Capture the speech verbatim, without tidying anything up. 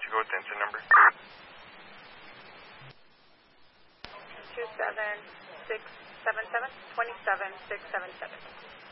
go with the engine number. two seven six seven seven, two seven six seven seven.